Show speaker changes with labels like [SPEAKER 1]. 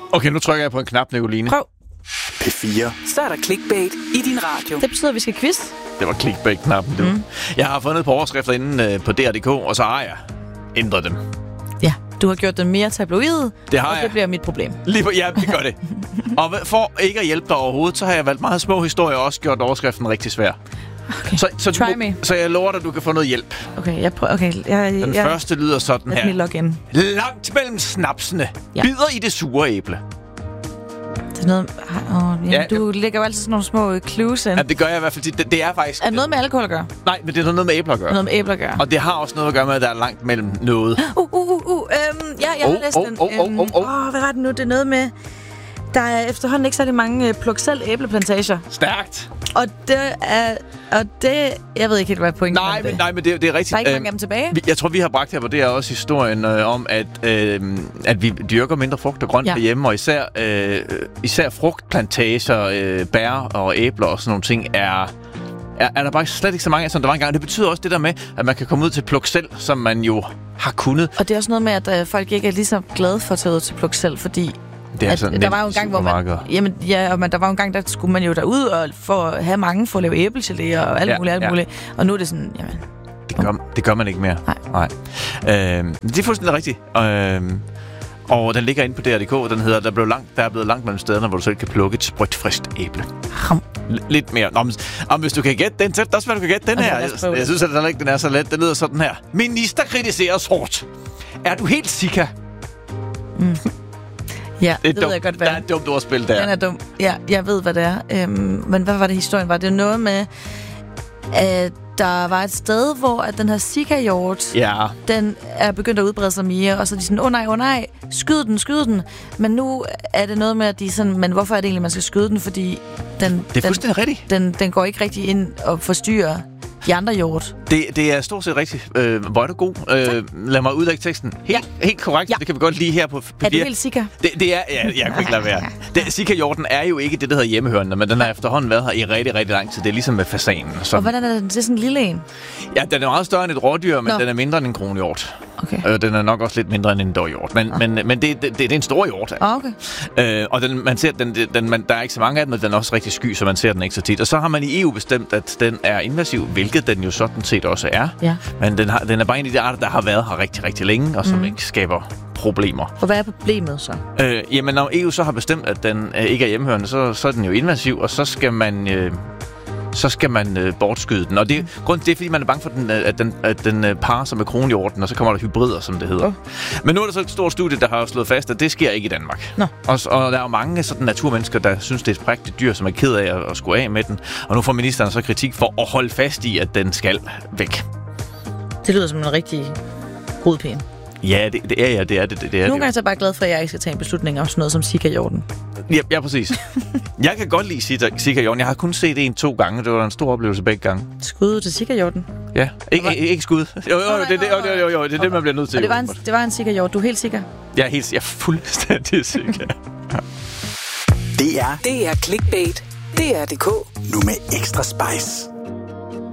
[SPEAKER 1] Okay, nu trykker jeg på en knap, Nicoline.
[SPEAKER 2] Prøv.
[SPEAKER 3] P4.
[SPEAKER 4] Så er der clickbait i din radio.
[SPEAKER 2] Det betyder, at vi skal quiz.
[SPEAKER 1] Det var clickbait-knappen, du. Jeg har fundet et par overskrifter inde på DR.dk, og så har jeg ændret dem.
[SPEAKER 2] Ja, du har gjort den mere tabloid,
[SPEAKER 1] Det har
[SPEAKER 2] og
[SPEAKER 1] jeg.
[SPEAKER 2] det bliver mit problem.
[SPEAKER 1] Ja, det gør det. Og for ikke at hjælpe dig overhovedet, så har jeg valgt meget små historier og også gjort overskriften rigtig svær.
[SPEAKER 2] Okay.
[SPEAKER 1] Så jeg lover dig, at du kan få noget hjælp.
[SPEAKER 2] Okay, jeg prøver. Okay,
[SPEAKER 1] Den første lyder sådan
[SPEAKER 2] Let me
[SPEAKER 1] her.
[SPEAKER 2] log in.
[SPEAKER 1] Langt mellem snapsene.
[SPEAKER 2] Ja.
[SPEAKER 1] Bider i det sure æble.
[SPEAKER 2] Det er noget...
[SPEAKER 1] Ja,
[SPEAKER 2] du lægger jo altid sådan nogle små clues ind.
[SPEAKER 1] Ja, det gør jeg i hvert fald. Det er faktisk...
[SPEAKER 2] Er det noget med alkohol at gøre?
[SPEAKER 1] Nej, men det er noget med æbler at gøre.
[SPEAKER 2] Noget med æbler at gøre.
[SPEAKER 1] Og det har også noget at gøre med, at der er langt mellem noget.
[SPEAKER 2] Jeg har læst den. Hvad var det nu? Det er noget med... Der er efterhånden ikke særlig mange pluk-selv æbleplantager.
[SPEAKER 1] Stærkt.
[SPEAKER 2] Og det... Jeg ved ikke helt, hvad pointen er.
[SPEAKER 1] Nej, men det er rigtigt.
[SPEAKER 2] Der er ikke mange af dem tilbage.
[SPEAKER 1] Jeg tror, vi har bragt her på det er også historien om, at vi dyrker mindre frugt og grønt derhjemme, og især frugtplantager, bær og æbler og sådan nogle ting er der bare slet ikke så mange af, som der var engang. Det betyder også det der med, at man kan komme ud til pluk selv, som man jo har kunnet.
[SPEAKER 2] Og det er også noget med, at folk ikke er lige så glade for at tage ud til pluk selv, fordi...
[SPEAKER 1] Det er sådan
[SPEAKER 2] der var jo en gang, hvor der var en gang, der skulle man jo derud og for at have mange for at lave æblegelé og alt muligt. Og nu er det sådan, jamen...
[SPEAKER 1] Det gør man ikke mere. Nej. Det er fuldstændig rigtigt. Og den ligger inde på DR.dk. Den hedder, der er blevet langt mellem stederne, hvor du selv kan plukke et sprøjtfriskt æble. Lidt mere. Nå, hvis du kan gætte den, så er det også, hvad du kan gætte den her. Jeg synes, at den er så let. Den lyder sådan her. Minister kritiseres hårdt. Er du helt sikker?
[SPEAKER 2] Ja, det ved jeg godt, hvad
[SPEAKER 1] der er et dumt ordspil der.
[SPEAKER 2] Den er dum. Ja, jeg ved, hvad det er. Men hvad var det, historien var? Det er noget med, at der var et sted, hvor at den her Sika-hjort, den er begyndt at udbrede sig mere, og så er de sådan, nej, skyd den. Men nu er det noget med, at de er sådan, men hvorfor er det egentlig, man skal skyde den? Fordi
[SPEAKER 1] det er fuldstændig rigtigt.
[SPEAKER 2] Den går ikke rigtig ind og forstyrrer de andre hjort.
[SPEAKER 1] Det er stort set rigtigt. Hvor er du god? Lad mig udlægge teksten. Helt korrekt. Ja. Det kan vi godt lige her på papir.
[SPEAKER 2] Er du helt sikker?
[SPEAKER 1] Det er, jeg kunne ikke lade være. Sika-hjorten er jo ikke det, der hedder hjemmehørende, men den har efterhånden været her i rigtig, rigtig lang tid. Det er ligesom med fasanen.
[SPEAKER 2] Og hvordan er den? Det er sådan en lille en?
[SPEAKER 1] Ja, den er meget større end et rådyr, men den er mindre end en kronhjort.
[SPEAKER 2] Okay.
[SPEAKER 1] Den er nok også lidt mindre end en dårhjort. Men det er en stor hjort.
[SPEAKER 2] Okay.
[SPEAKER 1] Og man ser, der er ikke så mange af dem, men den er også rigtig sky, så man ser den ikke så tit. Og så har man i EU bestemt, at den er invasiv, hvilket den jo sådan set også er.
[SPEAKER 2] Ja.
[SPEAKER 1] Men den er bare en af de arter, der har været her rigtig, rigtig længe, og som ikke skaber problemer.
[SPEAKER 2] Og hvad er problemet så?
[SPEAKER 1] Jamen, når EU så har bestemt, at den ikke er hjemmehørende, så er den jo invasiv, og så skal man bortskyde den. Og det er fordi, man er bange for, at den parer sig med kronhjorten, og så kommer der hybrider, som det hedder. Men nu er der så et stort studie, der har slået fast, at det sker ikke i Danmark. Og der er jo mange sådan naturmennesker, der synes, det er et prægtigt dyr, som er ked af at skulle af med den. Og nu får ministeren så kritik for at holde fast i, at den skal væk.
[SPEAKER 2] Det lyder som en rigtig hovedpine.
[SPEAKER 1] Ja, det er det.
[SPEAKER 2] Nogle gange er jeg bare glad for, at jeg ikke skal tage en beslutning om sådan noget som Sika-hjorten.
[SPEAKER 1] Ja, præcis. Jeg kan godt lide Sika-hjorten. Jeg har kun set 1-2 gange. Det var en stor oplevelse begge gange.
[SPEAKER 2] Skud til Sika-hjorten?
[SPEAKER 1] Ja, ikke skud. Jo, det er det, man bliver nødt til.
[SPEAKER 2] Og det var en Sika-hjort. Du er helt sikker?
[SPEAKER 1] Jeg er fuldstændig sikker.
[SPEAKER 3] Det er
[SPEAKER 4] clickbait. DR.dk.
[SPEAKER 3] Nu med ekstra spice.